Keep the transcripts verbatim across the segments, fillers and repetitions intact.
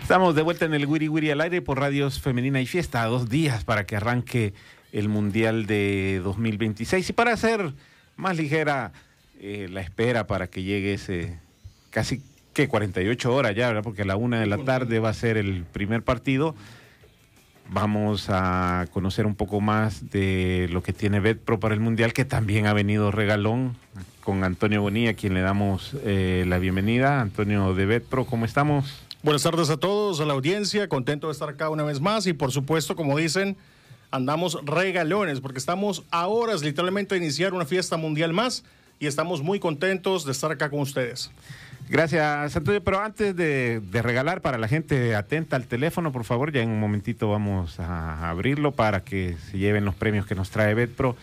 Estamos de vuelta en el Wiri Wiri al aire por Radios Femenina y Fiesta, a dos días para que arranque el Mundial de dos mil veintiséis y para hacer más ligera eh, la espera para que llegue ese casi que cuarenta y ocho horas ya, ¿verdad? Porque a la una de la tarde va a ser el primer partido. Vamos a conocer un poco más de lo que tiene Betpro para el Mundial, que también ha venido regalón con Antonio Bonilla, a quien le damos eh, la bienvenida. Antonio de Betpro, ¿cómo estamos? Buenas tardes a todos, a la audiencia, contento de estar acá una vez más y por supuesto, como dicen, andamos regalones porque estamos a horas literalmente de iniciar una fiesta mundial más y estamos muy contentos de estar acá con ustedes. Gracias, Antonio, pero antes de, de regalar para la gente atenta al teléfono, por favor, ya en un momentito vamos a abrirlo para que se lleven los premios que nos trae Betpro.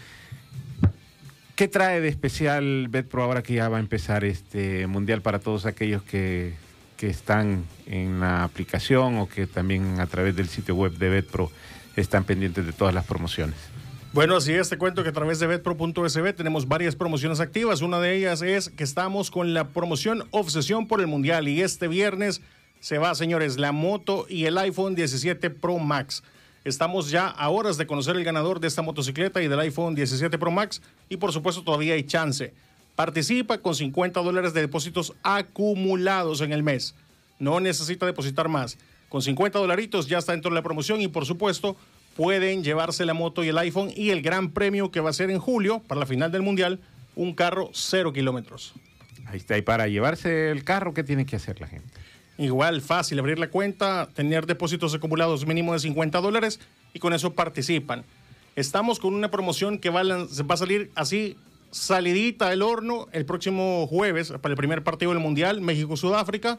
¿Qué trae de especial Betpro ahora que ya va a empezar este mundial para todos aquellos que... que están en la aplicación o que también a través del sitio web de Betpro están pendientes de todas las promociones? Bueno, así es, te cuento que a través de betpro punto es be tenemos varias promociones activas. Una de ellas es que estamos con la promoción Obsesión por el Mundial y este viernes se va, señores, la moto y el iPhone diecisiete Pro Max. Estamos ya a horas de conocer el ganador de esta motocicleta y del iPhone diecisiete Pro Max y por supuesto todavía hay chance. Participa con cincuenta dólares de depósitos acumulados en el mes. No necesita depositar más. Con cincuenta dolaritos ya está dentro de la promoción y por supuesto pueden llevarse la moto y el iPhone y el gran premio que va a ser en julio para la final del Mundial, un carro cero kilómetros. Ahí está. Y para llevarse el carro, ¿qué tiene que hacer la gente? Igual, fácil, abrir la cuenta, tener depósitos acumulados mínimo de cincuenta dólares y con eso participan. Estamos con una promoción que va a, va a salir así, salidita del horno el próximo jueves para el primer partido del Mundial, México-Sudáfrica.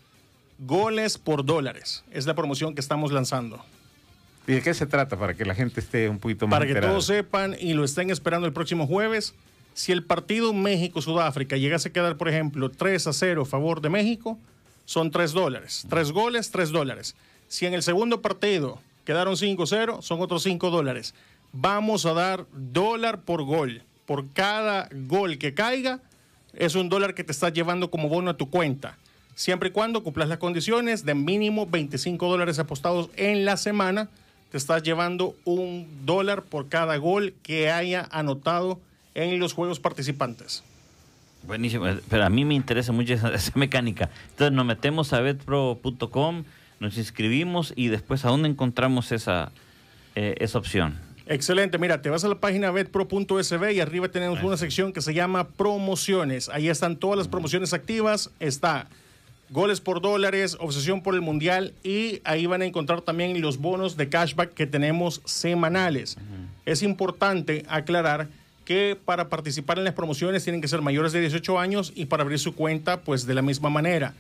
Goles por dólares. Es la promoción que estamos lanzando. ¿Y de qué se trata? Para que la gente esté un poquito más Para que enterada. todos sepan y lo estén esperando el próximo jueves. Si el partido México-Sudáfrica llegase a quedar, por ejemplo, tres a cero a favor de México, son tres dólares. Tres goles, tres dólares. Si en el segundo partido quedaron cinco a cero, son otros cinco dólares. Vamos a dar dólar por gol. Por cada gol que caiga, es un dólar que te estás llevando como bono a tu cuenta. Siempre y cuando cumplas las condiciones de mínimo veinticinco dólares apostados en la semana, te estás llevando un dólar por cada gol que haya anotado en los juegos participantes. Buenísimo, pero a mí me interesa mucho esa, esa mecánica. Entonces nos metemos a betpro punto com, nos inscribimos y después ¿a dónde encontramos esa, eh, esa opción? Excelente, mira, te vas a la página betpro punto es be y arriba tenemos una sección que se llama promociones. Ahí están todas las promociones activas, está goles por dólares, obsesión por el Mundial y ahí van a encontrar también los bonos de cashback que tenemos semanales. Uh-huh. Es importante aclarar que para participar en las promociones tienen que ser mayores de dieciocho años y para abrir su cuenta pues de la misma manera.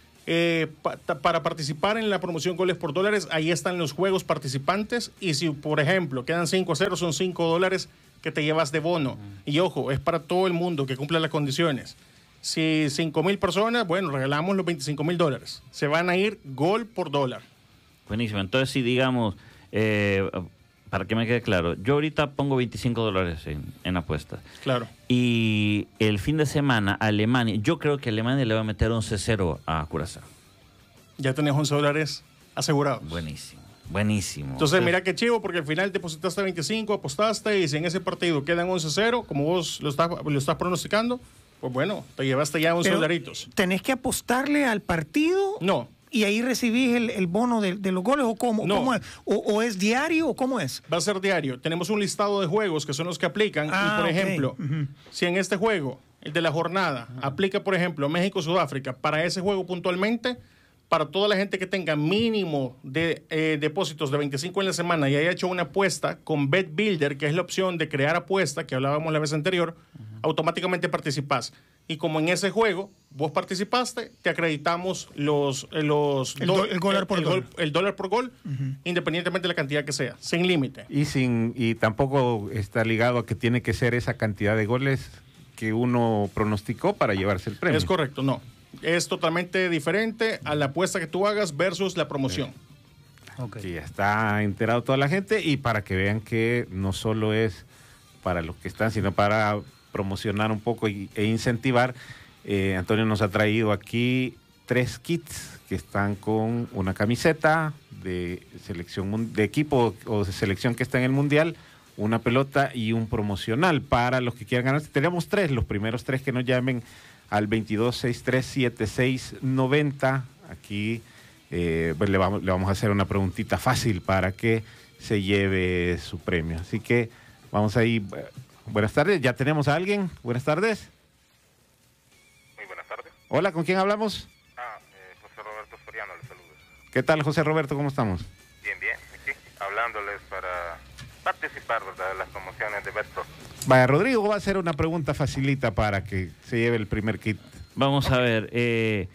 Eh, pa- para participar en la promoción goles por dólares, ahí están los juegos participantes y si por ejemplo quedan cinco a cero son cinco dólares que te llevas de bono. Uh-huh. Y ojo, es para todo el mundo que cumpla las condiciones. Si cinco mil personas, bueno, regalamos los veinticinco mil dólares. Se van a ir gol por dólar. Buenísimo. Entonces, si digamos, eh, para que me quede claro, yo ahorita pongo veinticinco dólares en, en apuestas. Claro. Y el fin de semana, Alemania, yo creo que Alemania le va a meter once cero a Curazao. Ya tenés once dólares asegurados. Buenísimo, buenísimo. Entonces, mira qué chivo, porque al final depositaste veinticinco, apostaste, y si en ese partido quedan once cero, como vos lo estás, lo estás pronosticando, pues bueno, te llevaste ya once dolaritos. ¿Tenés que apostarle al partido? No. ¿Y ahí recibís el, el bono de, de los goles? ¿O cómo, no. cómo es? O, ¿O es diario o cómo es? Va a ser diario. Tenemos un listado de juegos que son los que aplican. Ah, y, por okay. ejemplo, uh-huh. si en este juego, el de la jornada, uh-huh. aplica, por ejemplo, México-Sudáfrica, para ese juego puntualmente, para toda la gente que tenga mínimo de eh, depósitos de veinticinco en la semana y haya hecho una apuesta con Bet Builder, que es la opción de crear apuesta, que hablábamos la vez anterior, uh-huh. automáticamente participás. Y como en ese juego vos participaste, te acreditamos los, los el, do, do, el, dólar por el, gol. gol, el dólar por gol, uh-huh. independientemente de la cantidad que sea, sin límite. Y, sin, y tampoco está ligado a que tiene que ser esa cantidad de goles que uno pronosticó para llevarse el premio. Es correcto, no. Es totalmente diferente a la apuesta que tú hagas versus la promoción. Okay. Sí, ya está enterado toda la gente y para que vean que no solo es para los que están, sino para promocionar un poco y, e incentivar. Eh, Antonio nos ha traído aquí tres kits que están con una camiseta de selección mun- de equipo o de selección que está en el mundial, una pelota y un promocional para los que quieran ganar. Tenemos tres, los primeros tres que nos llamen al veintidós sesenta y tres setenta y seis noventa. Aquí eh, pues le, vamos, le vamos a hacer una preguntita fácil para que se lleve su premio. Así que vamos ahí. Buenas tardes, ya tenemos a alguien. Buenas tardes. Muy buenas tardes. Hola, ¿con quién hablamos? Ah, eh, José Roberto Soriano, le saludo. ¿Qué tal, José Roberto? ¿Cómo estamos? Bien, bien, aquí, hablándoles para participar, ¿verdad?, de las promociones de Betpro. Vaya, Rodrigo va a hacer una pregunta facilita para que se lleve el primer kit. Vamos a ver, eh,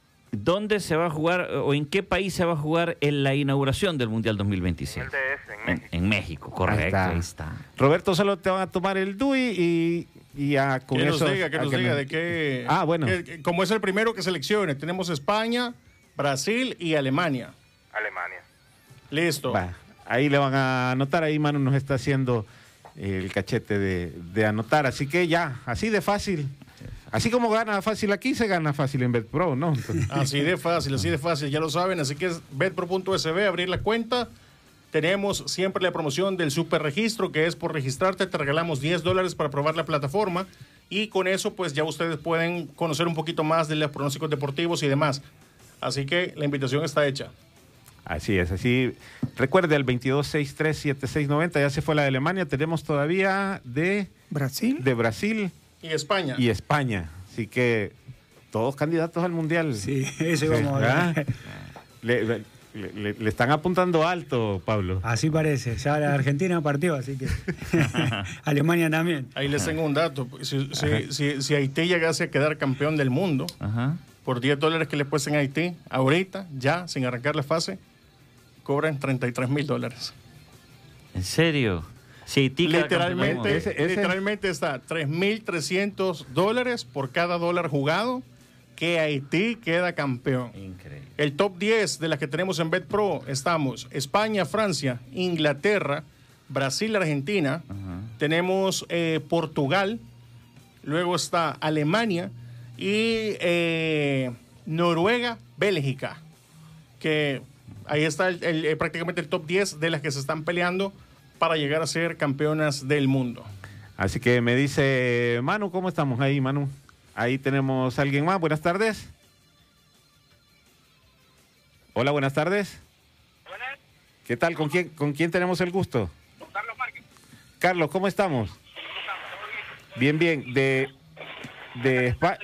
¿dónde se va a jugar o en qué país se va a jugar en la inauguración del Mundial dos mil veintiséis? El D S en En, México. en México, correcto, ahí está. Roberto, solo te van a tomar el D U I y, y ya con Que eso... nos diga, que a nos que diga no- de qué. Ah, bueno. que- que- como es el primero que seleccione, tenemos España, Brasil y Alemania. Alemania. Listo. Va, ahí le van a anotar, ahí Manu nos está haciendo el cachete de, de anotar, así que ya, así de fácil. Así como gana fácil aquí, se gana fácil en BetPro, ¿no? Entonces, Así de fácil, así de fácil, ya lo saben. Así que es betpro punto es be, abrir la cuenta. Tenemos siempre la promoción del super registro, que es por registrarte, te regalamos diez dólares para probar la plataforma. Y con eso, pues ya ustedes pueden conocer un poquito más de los pronósticos deportivos y demás. Así que la invitación está hecha. así es, así. Recuerde, al veintidós sesenta y tres setenta y seis noventa, ya se fue la de Alemania, tenemos todavía de, Brasil. de Brasil Y España. y España. Así que todos candidatos al Mundial. Sí, eso íbamos a ¿Ah? ver. Le, le- le- le están apuntando alto, Pablo. Así parece. Ya la Argentina partió, así que Alemania también. Ahí les tengo un dato. Si, si, si- si Haití llegase a quedar campeón del mundo, Ajá. por diez dólares que le puesten a Haití, ahorita, ya, sin arrancar la fase, cobran treinta y tres mil dólares. ¿En serio? Sí, Haití queda campeón del mundo. Literalmente, Ese- ese- literalmente está tres mil trescientos dólares por cada dólar jugado, que Haití queda campeón. Increíble. El top diez de las que tenemos en BetPro estamos España, Francia, Inglaterra, Brasil, Argentina. Ajá. Tenemos eh, Portugal, luego está Alemania y eh, Noruega, Bélgica. Que ahí está el- el- eh, prácticamente el top diez de las que se están peleando para llegar a ser campeonas del mundo. Así que me dice Manu, ¿cómo estamos ahí, Manu? Ahí tenemos a alguien más. Buenas tardes. Hola, buenas tardes. Buenas, ¿Qué tal? ¿Con quién, con quién tenemos el gusto? Carlos Márquez. Carlos, ¿cómo estamos? Bien, bien. De, de España.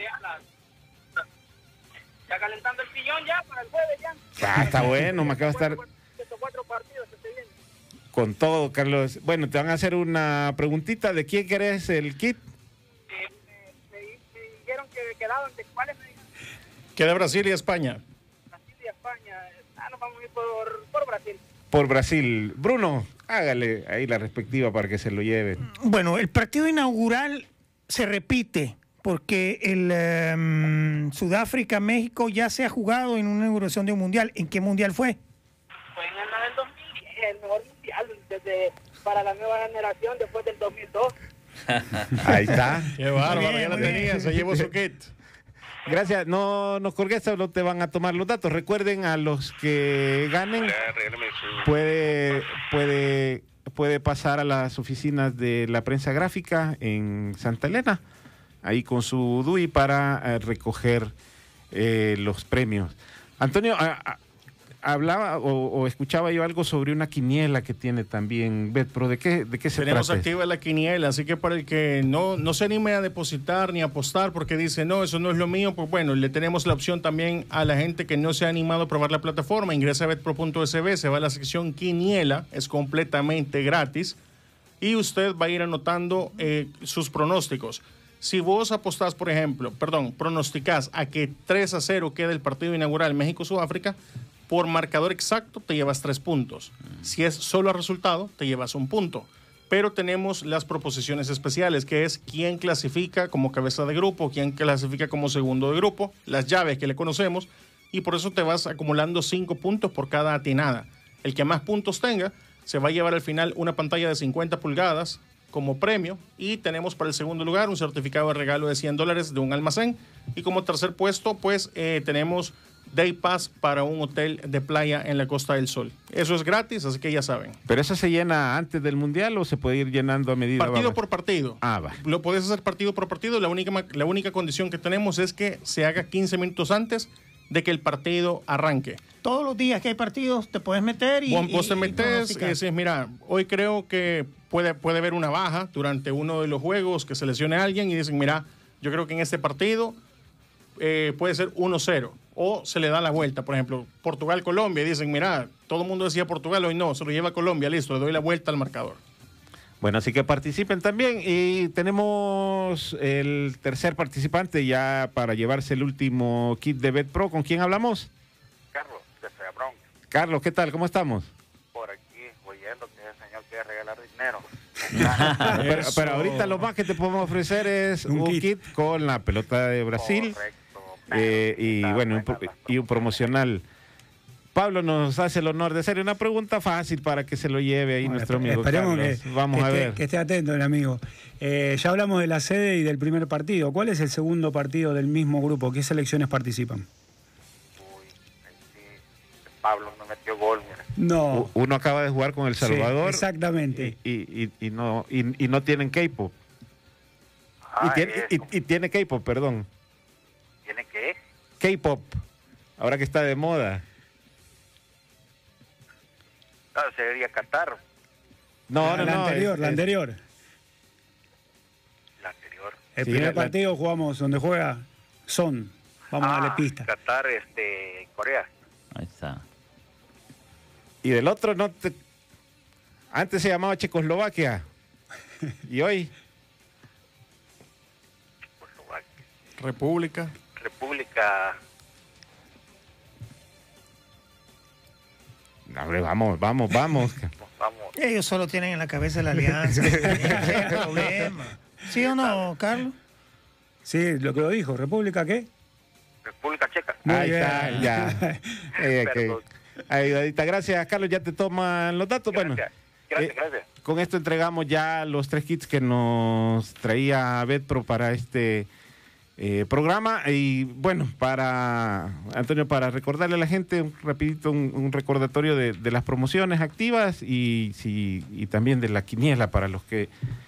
Ya calentando el sillón ya para el jueves ya. Ah, está bueno, me acaba de estar Estos cuatro partidos que se vienen. con todo, Carlos. Bueno, te van a hacer una preguntita. ¿De quién querés el kit? Eh, me, me- me dijeron que quedaban de cuáles me dijeron. Queda Brasil y España. Brasil y España. Ah, nos vamos a ir por, por Brasil. Por Brasil. Bruno, hágale ahí la respectiva para que se lo lleve. Bueno, el partido inaugural se repite porque el em, Sudáfrica-México ya se ha jugado en una inauguración de un mundial. ¿En qué mundial fue? Fue en el del dos mil diez, el mejor mundial desde, para la nueva generación después del dos mil dos. Ahí está. Qué bárbaro, Muy bien, ya la muy bien. tenía, se llevó su kit. Gracias. No nos colgues, no te van a tomar los datos. Recuerden, a los que ganen, puede, puede, puede pasar a las oficinas de la prensa gráfica en Santa Elena, ahí con su D U I para eh, recoger eh, los premios. Antonio, a- a- hablaba o, o escuchaba yo algo sobre una quiniela que tiene también BetPro. ¿De qué, de qué se Tenemos trata? activa la quiniela, así que para el que no, no se anime a depositar ni a apostar porque dice, no, eso no es lo mío, pues bueno, le tenemos la opción también a la gente que no se ha animado a probar la plataforma. Ingresa a betpro punto es be, se va a la sección quiniela, es completamente gratis y usted va a ir anotando eh, sus pronósticos. Si vos apostás, por ejemplo, perdón, pronosticás a que tres a cero queda el partido inaugural México-Sudáfrica, por marcador exacto te llevas tres puntos. Si es solo a resultado, te llevas un punto. Pero tenemos las proposiciones especiales, que es quién clasifica como cabeza de grupo, quién clasifica como segundo de grupo, las llaves que le conocemos, y por eso te vas acumulando cinco puntos por cada atinada. El que más puntos tenga se va a llevar al final una pantalla de cincuenta pulgadas como premio. Y tenemos para el segundo lugar un certificado de regalo de cien dólares de un almacén. Y como tercer puesto, pues eh, tenemos Day Pass para un hotel de playa en la Costa del Sol. Eso es gratis, así que ya saben. ¿Pero eso se llena antes del Mundial o se puede ir llenando a medida? Partido va? por partido. Ah, va. Lo puedes hacer partido por partido. La única, la única condición que tenemos es que se haga quince minutos antes de que el partido arranque. Todos los días que hay partidos te puedes meter y... Vos, vos te y- y metes y pronosticar. decís, mira, hoy creo que puede, puede haber una baja durante uno de los juegos, que se lesione a alguien y dicen, mira, yo creo que en este partido eh, puede ser uno cero. O se le da la vuelta, por ejemplo, Portugal-Colombia, y dicen, mira, todo el mundo decía Portugal, hoy no, se lo lleva Colombia, listo, le doy la vuelta al marcador. Bueno, así que participen también. Y tenemos el tercer participante ya para llevarse el último kit de BetPro. ¿Con quién hablamos? Carlos, de Feabrón, Carlos, ¿qué tal? ¿Cómo estamos? por aquí, oyendo que el señor quiere regalar dinero. Pero, Eso. pero ahorita lo más que te podemos ofrecer es un, Un kit. kit. con la pelota de Brasil. Correcto. eh, y Está bueno, un, buena pro- la y un promocional. Pablo nos hace el honor de hacer una pregunta fácil para que se lo lleve ahí Bueno, nuestro espe- amigo esperemos Carlos. que, Vamos que a esté, ver. que esté atento el amigo. Eh, ya hablamos de la sede y del primer partido. ¿Cuál es el segundo partido del mismo grupo? ¿Qué selecciones participan? Uy, ahí sí, Pablo no metió gol, mira. No. U- Uno acaba de jugar con El Sí, Salvador. exactamente. Y, y- y- y no, y, y no tienen K-pop. Y Ah, tiene, y, eso. y tiene K-pop, perdón. ¿Tiene que? K-pop. Ahora que está de moda. Ah, sería Qatar, No, no, la no. anterior, es- la es- anterior. la anterior. El Sí, primer la- la- partido jugamos donde juega Son. Vamos a darle Ah, pista. Qatar, este, Corea. Ahí está. Y del otro no te... Antes se llamaba Checoslovaquia. Y hoy... Checoslovaquia. República. República. Hombre, vamos, vamos, vamos. Vamos. Ellos solo tienen en la cabeza la alianza. Ese es el problema. ¿Sí o no, Carlos? Sí, lo que lo dijo. ¿República qué? República Checa. Muy Ahí bien. está, ya. Eh, que- Perdón. Ayudadita. Gracias, Carlos. Ya te toman los datos. Bueno, Gracias. Gracias, eh, gracias. con esto entregamos ya los tres kits que nos traía BetPro para este eh, programa. Y bueno, para Antonio, para recordarle a la gente un rapidito un, un recordatorio de, de las promociones activas y, si, y también de la quiniela para los que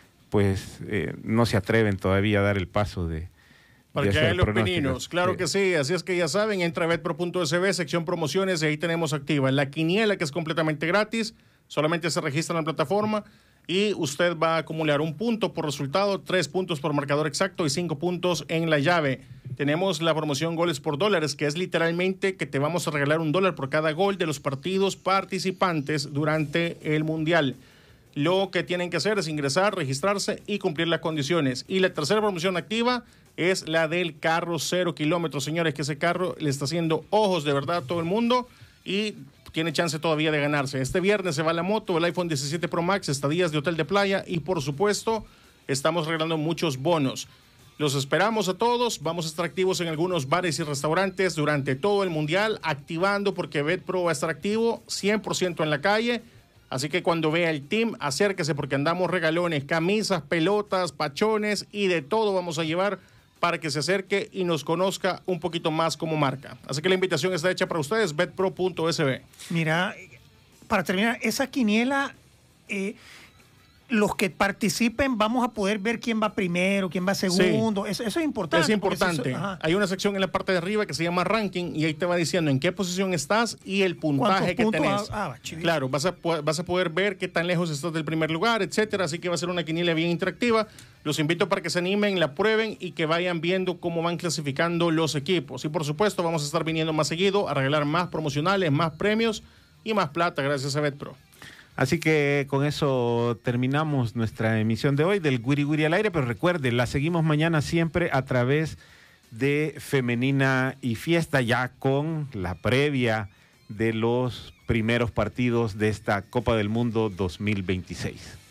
pues eh, no se atreven todavía a dar el paso de... Para de que hacer hagan los pronósticos. pininos. Claro Sí. que sí. Así es que ya saben, entra a betpro punto s b, sección promociones, y ahí tenemos activa la quiniela, que es completamente gratis. Solamente se registra en la plataforma y usted va a acumular un punto por resultado, tres puntos por marcador exacto y cinco puntos en la llave. Tenemos la promoción Goles por Dólares, que es literalmente que te vamos a regalar un dólar por cada gol de los partidos participantes durante el Mundial. Lo que tienen que hacer es ingresar, registrarse y cumplir las condiciones. Y la tercera promoción activa es la del carro cero kilómetros, señores, que ese carro le está haciendo ojos de verdad a todo el mundo y tiene chance todavía de ganarse. Este viernes se va la moto, el iPhone diecisiete Pro Max, estadías de hotel de playa y, por supuesto, estamos regalando muchos bonos. Los esperamos a todos. Vamos a estar activos en algunos bares y restaurantes durante todo el Mundial, activando porque BetPro va a estar activo cien por ciento en la calle. Así que cuando vea el team, acérquese porque andamos regalones, camisas, pelotas, pachones y de todo vamos a llevar para que se acerque y nos conozca un poquito más como marca. Así que la invitación está hecha para ustedes, betpro punto s b. Mira, para terminar, esa quiniela, eh, los que participen, vamos a poder ver quién va primero, quién va segundo. Eso, eso es importante. Es porque importante. eso- ajá. Hay una sección en la parte de arriba que se llama ranking y ahí te va diciendo en qué posición estás y el puntaje ¿Cuántos que puntos? tenés. Ah, ah, chivito. Claro, vas a, po- vas a poder ver qué tan lejos estás del primer lugar, etcétera. Así que va a ser una quiniela bien interactiva. Los invito para que se animen, la prueben y que vayan viendo cómo van clasificando los equipos. Y por supuesto, vamos a estar viniendo más seguido a regalar más promocionales, más premios y más plata gracias a BetPro. Así que con eso terminamos nuestra emisión de hoy del Guiri Guiri al aire, pero recuerde, la seguimos mañana siempre a través de Femenina y Fiesta, ya con la previa de los primeros partidos de esta Copa del Mundo dos mil veintiséis.